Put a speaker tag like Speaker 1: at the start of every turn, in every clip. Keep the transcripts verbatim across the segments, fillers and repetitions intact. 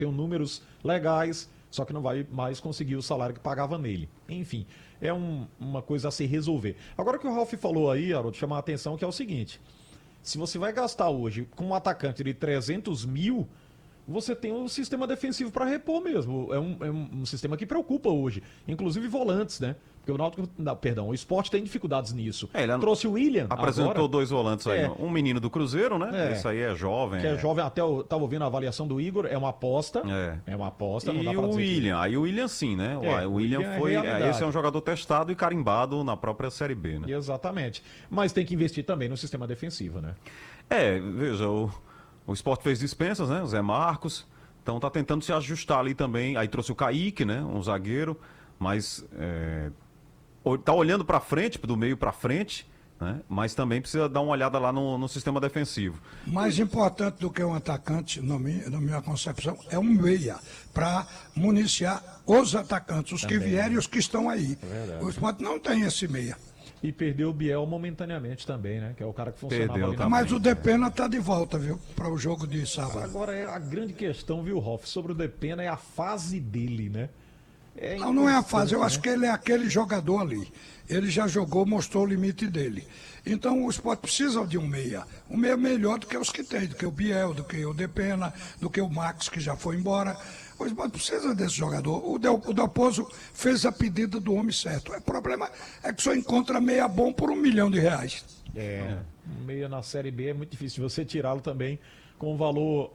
Speaker 1: tem números legais, só que não vai mais conseguir o salário que pagava nele. Enfim, é um, uma coisa a se resolver. Agora o que o Ralf falou aí, Haroldo, chamar a atenção que é o seguinte: se você vai gastar hoje com um atacante de trezentos mil, você tem um sistema defensivo para repor mesmo. É um, é um sistema que preocupa hoje, inclusive volantes, né? Porque o Náutico, não, perdão, o Sport tem dificuldades nisso.
Speaker 2: É, ele
Speaker 1: trouxe o William.
Speaker 2: Apresentou
Speaker 1: agora.
Speaker 2: dois volantes aí.
Speaker 1: É.
Speaker 2: Um menino do Cruzeiro, né?
Speaker 1: É.
Speaker 2: Esse aí é jovem.
Speaker 1: Que é,
Speaker 2: é
Speaker 1: jovem, até eu tava ouvindo a avaliação do Igor, é uma aposta.
Speaker 2: É,
Speaker 1: é uma aposta.
Speaker 2: E
Speaker 1: não dá pra
Speaker 2: o
Speaker 1: dizer
Speaker 2: William,
Speaker 1: que...
Speaker 2: aí o William sim, né?
Speaker 1: É,
Speaker 2: o William,
Speaker 1: William é
Speaker 2: foi.
Speaker 1: realidade.
Speaker 2: Esse é um jogador testado e carimbado na própria Série B, né?
Speaker 1: Exatamente. Mas tem que investir também no sistema defensivo, né?
Speaker 2: É, veja, o, o Sport fez dispensas, né? O Zé Marcos. Então tá tentando se ajustar ali também. Aí trouxe o Kaique, né? Um zagueiro. Mas é, tá olhando pra frente, do meio pra frente, né? Mas também precisa dar uma olhada lá no, no sistema defensivo.
Speaker 3: Mais importante do que um atacante, na minha, na minha concepção, é um meia, para municiar os atacantes, os também, que vierem e os que estão aí. É o Sport não tem esse meia.
Speaker 1: E perdeu o Biel momentaneamente também, né? Que é o cara que funcionava
Speaker 2: Perdeu
Speaker 1: ali na
Speaker 3: Mas
Speaker 1: frente,
Speaker 3: o Depena tá de volta, viu? Para o jogo de sábado.
Speaker 1: Agora, é a grande questão, viu, Rolf, sobre o Depena é a fase dele, né?
Speaker 3: É não, não é a fase. Eu né? acho que ele é aquele jogador ali. Ele já jogou, mostrou o limite dele. Então o Sport precisa de um meia. Um meia melhor do que os que tem, do que o Biel, do que o Depena, do que o Max, que já foi embora. O Sport precisa desse jogador. O Del, o Dalpozo fez a pedida do homem certo. O problema é que só encontra meia bom por um milhão de reais.
Speaker 1: É, meia na Série B é muito difícil você tirá-lo também com um valor,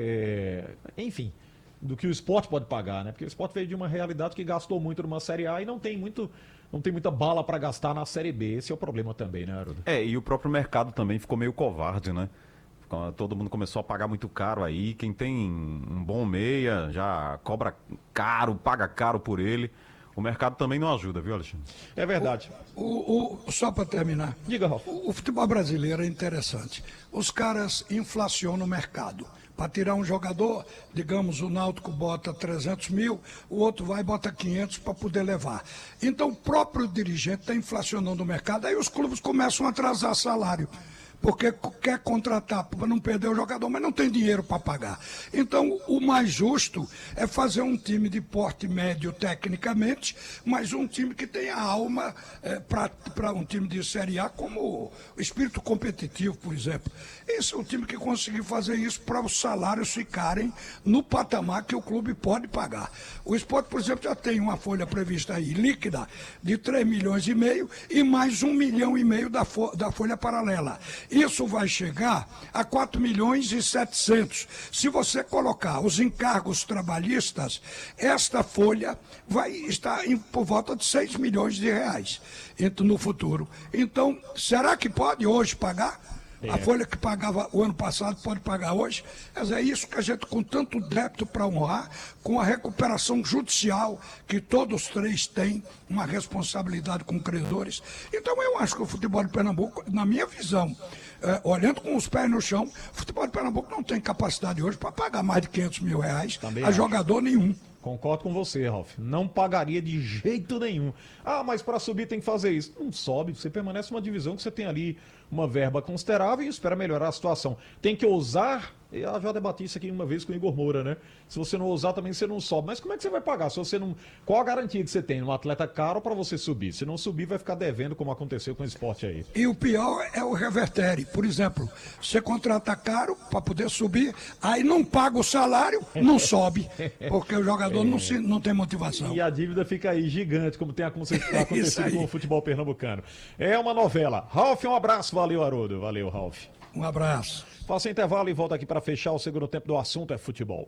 Speaker 1: é, enfim, do que o Sport pode pagar, né? Porque o Sport veio de uma realidade que gastou muito numa Série A e não tem muito, não tem muita bala para gastar na Série B. Esse é o problema também, né, Haroldo?
Speaker 2: É, e o próprio mercado também ficou meio covarde, né? Todo mundo começou a pagar muito caro aí. Quem tem um bom meia já cobra caro, paga caro por ele. O mercado também não ajuda, viu, Alexandre?
Speaker 1: É verdade.
Speaker 3: O, o, o, só para terminar.
Speaker 1: Diga, Ralf.
Speaker 3: O, o futebol brasileiro é interessante. Os caras inflacionam o mercado. Para tirar um jogador, digamos, o Náutico bota trezentos mil, o outro vai e bota quinhentos para poder levar. Então o próprio dirigente está inflacionando o mercado, aí os clubes começam a atrasar salário. Porque quer contratar para não perder o jogador, mas não tem dinheiro para pagar. Então, o mais justo é fazer um time de porte médio tecnicamente, mas um time que tenha alma é, para um time de Série A, como o espírito competitivo, por exemplo. Esse é um time que conseguiu fazer isso para os salários ficarem no patamar que o clube pode pagar. O Sport, por exemplo, já tem uma folha prevista aí, líquida, de três milhões e meio e mais um milhão e meio da, fo da folha paralela. Isso vai chegar a quatro milhões e setecentos. Se você colocar os encargos trabalhistas, esta folha vai estar em, por volta de seis milhões de reais no futuro. Então, será que pode hoje pagar? É. A folha que pagava o ano passado pode pagar hoje. Mas é isso que a gente, com tanto débito para honrar, com a recuperação judicial, que todos três têm uma responsabilidade com credores. Então eu acho que o futebol de Pernambuco, na minha visão, é, olhando com os pés no chão, o futebol de Pernambuco não tem capacidade hoje para pagar mais de quinhentos mil reais Também a acho. jogador nenhum.
Speaker 1: Concordo com você, Ralf. Não pagaria de jeito nenhum. Ah, mas para subir tem que fazer isso. Não sobe, você permanece numa divisão que você tem ali uma verba considerável e espera melhorar a situação. Tem que ousar. Eu já debati isso aqui uma vez com o Igor Moura, né? Se você não ousar também você não sobe. Mas como é que você vai pagar? Se você não... Qual a garantia que você tem? Um atleta caro para você subir. Se não subir, vai ficar devendo, como aconteceu com o esporte aí.
Speaker 3: E o pior é o revertere. Por exemplo, você contrata caro para poder subir, aí não paga o salário, não sobe. Porque o jogador é. não, se, não tem motivação.
Speaker 1: E a dívida fica aí gigante, como tem acontecido com o futebol pernambucano. É uma novela. Ralf, um abraço. Valeu, Haroldo. Valeu, Ralf.
Speaker 3: Um abraço.
Speaker 1: Faça intervalo e volta aqui para fechar o segundo tempo do assunto é futebol.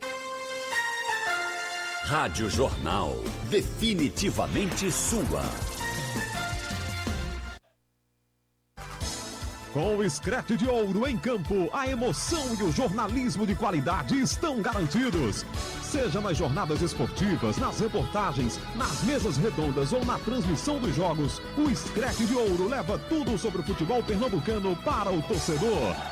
Speaker 4: Rádio Jornal, definitivamente sua.
Speaker 5: Com o Screte de Ouro em campo, a emoção e o jornalismo de qualidade estão garantidos. Seja nas jornadas esportivas, nas reportagens, nas mesas redondas ou na transmissão dos jogos, o Screte de Ouro leva tudo sobre o futebol pernambucano para o torcedor.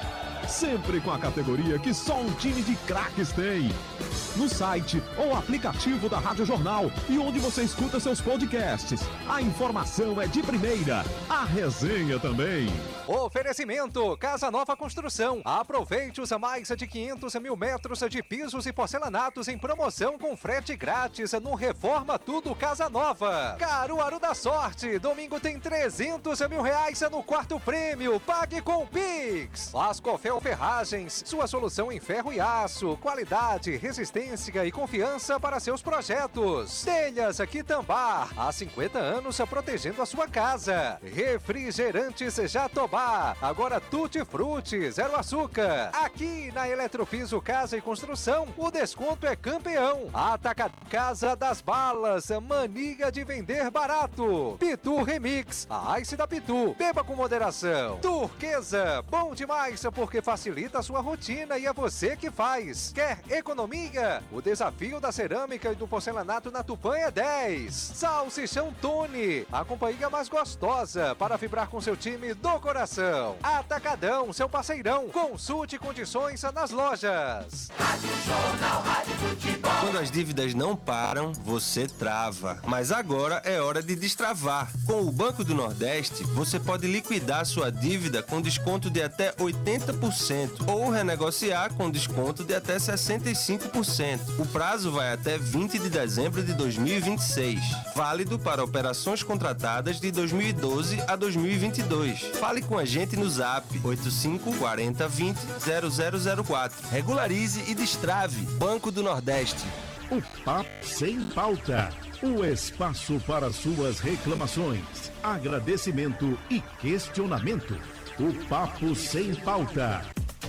Speaker 5: sempre com a categoria que só um time de craques tem. No site ou aplicativo da Rádio Jornal e onde você escuta seus podcasts. A informação é de primeira, a resenha também.
Speaker 6: Oferecimento Casa Nova Construção. Aproveite os mais de quinhentos mil metros de pisos e porcelanatos em promoção com frete grátis no Reforma Tudo Casa Nova. Caruaru da Sorte. Domingo tem trezentos mil reais no quarto prêmio. Pague com Pix. Lascofel Ferragens. Sua solução em ferro e aço. Qualidade, resistência e confiança para seus projetos. Telhas Quitambar. Há cinquenta anos protegendo a sua casa. Refrigerantes Jatobá. Agora Tutti Frutti, zero açúcar. Aqui na Eletropiso Casa e Construção, o desconto é campeão. Ataca Casa das Balas, mania de vender barato. Pitu Remix, a Ice da Pitu. Beba com moderação. Turquesa, bom demais porque facilita a sua rotina e é você que faz. Quer economia? O desafio da cerâmica e do porcelanato na Tupã é dez. Salsichão Tony, a companhia mais gostosa para vibrar com seu time do coração. Atacadão, seu parceirão. Consulte condições nas lojas.
Speaker 7: Rádio Jornal, Rádio Futebol. Quando as dívidas não param, você trava. Mas agora é hora de destravar. Com o Banco do Nordeste, você pode liquidar sua dívida com desconto de até oitenta por cento ou renegociar com desconto de até sessenta e cinco por cento. O prazo vai até vinte de dezembro de dois mil e vinte e seis. Válido para operações contratadas de dois mil e doze a dois mil e vinte e dois. Fale com a gente no Zap oito cinco quatro zero dois zero zero zero zero quatro. Regularize e destrave. Banco do Nordeste.
Speaker 8: O Papo Sem Pauta. O espaço para suas reclamações, agradecimento e questionamento. O Papo Sem Pauta.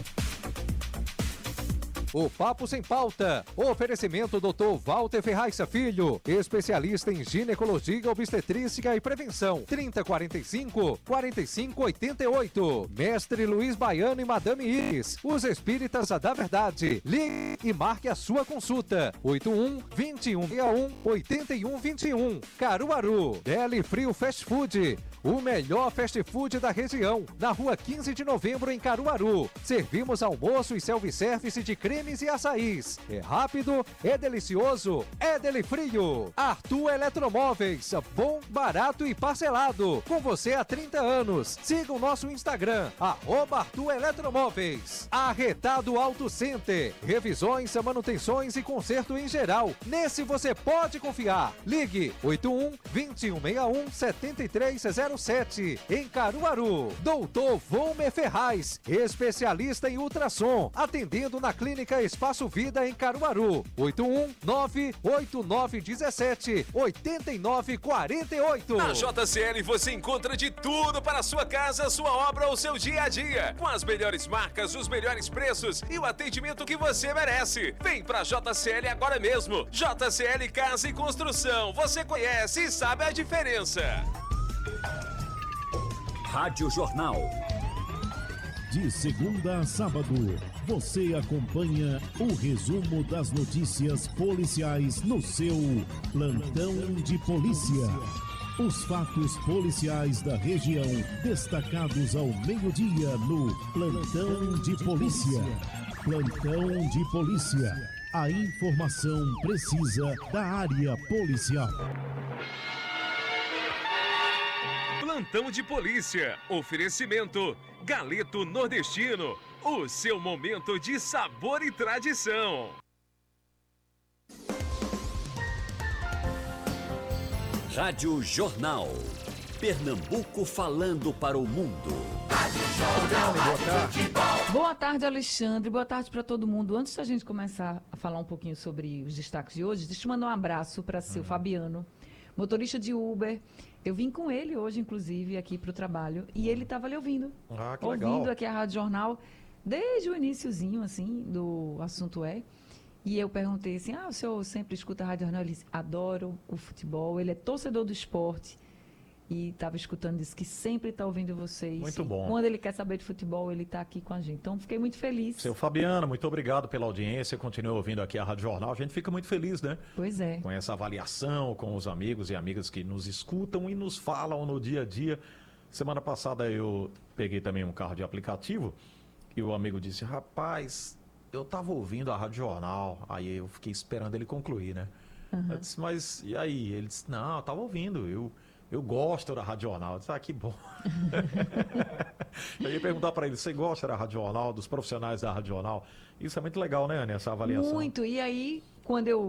Speaker 6: O Papo Sem Pauta. Oferecimento doutor Walter Ferraz Filho, especialista em ginecologia, obstetrícia e prevenção. trinta quarenta e cinco, quarenta e cinco oitenta e oito. Mestre Luiz Baiano e Madame Iris, os espíritas da verdade. Ligue e marque a sua consulta. oito um, vinte e um, sessenta e um, oitenta e um, vinte e um. Caruaru. Deli Frio Fast Food. O melhor fast food da região, na rua quinze de novembro, em Caruaru. Servimos almoço e self-service de cremes e açaís. É rápido, é delicioso, é Deli Frio. Arthur Eletromóveis, bom, barato e parcelado. Com você há trinta anos. Siga o nosso Instagram, arroba Arthur Eletromóveis. Arretado Auto Center. Revisões, manutenções e conserto em geral. Nesse você pode confiar. Ligue oito um, vinte e um, sessenta e um, setenta e três zero sete, em Caruaru. Doutor Volmer Ferraz, especialista em ultrassom, atendendo na Clínica Espaço Vida em Caruaru. oito um, nove oito nove um sete, oito nove quatro oito.
Speaker 9: Na J C L você encontra de tudo para a sua casa, sua obra ou seu dia a dia. Com as melhores marcas, os melhores preços e o atendimento que você merece. Vem pra J C L agora mesmo. J C L Casa e Construção. Você conhece e sabe a diferença.
Speaker 4: Rádio Jornal.
Speaker 8: De segunda a sábado, você acompanha o resumo das notícias policiais no seu Plantão de Polícia. Os fatos policiais da região destacados ao meio-dia no Plantão de Polícia. Plantão de Polícia. A informação precisa da área policial.
Speaker 9: Plantão de Polícia. Oferecimento Galeto Nordestino. O seu momento de sabor e tradição.
Speaker 4: Rádio Jornal. Pernambuco falando para o mundo.
Speaker 10: Rádio Jornal, boa tarde. Boa tarde, Alexandre. Boa tarde para todo mundo. Antes da gente começar a falar um pouquinho sobre os destaques de hoje, deixa eu mandar um abraço para seu uhum. Fabiano, motorista de Uber. Eu vim com ele hoje, inclusive, aqui para o trabalho, e ele estava ali ouvindo.
Speaker 1: Ah, que
Speaker 10: ouvindo
Speaker 1: legal.
Speaker 10: aqui a Rádio Jornal, desde o iniciozinho, assim, do assunto é. E eu perguntei assim, ah, o senhor sempre escuta a Rádio Jornal? Ele disse, adoro o futebol, ele é torcedor do esporte. E estava escutando, disse que sempre está ouvindo vocês.
Speaker 1: Muito
Speaker 10: e
Speaker 1: bom.
Speaker 10: Quando ele quer saber de futebol, ele está aqui com a gente. Então, fiquei muito feliz.
Speaker 1: Seu Fabiano, muito obrigado pela audiência. Continue ouvindo aqui a Rádio Jornal. A gente fica muito feliz, né?
Speaker 10: Pois é.
Speaker 1: Com essa avaliação, com os amigos e amigas que nos escutam e nos falam no dia a dia. Semana passada eu peguei também um carro de aplicativo E o amigo disse, rapaz, eu tava ouvindo a Rádio Jornal. Aí eu fiquei esperando ele concluir, né? Uhum. Eu disse, mas e aí? Ele disse, não, eu tava ouvindo, eu, eu gosto da Rádio Jornal. Eu disse, ah, que bom. Eu ia perguntar para ele, você gosta da Rádio Jornal, dos profissionais da Rádio Jornal? Isso é muito legal, né, Anny, essa avaliação?
Speaker 10: Muito, e aí, quando eu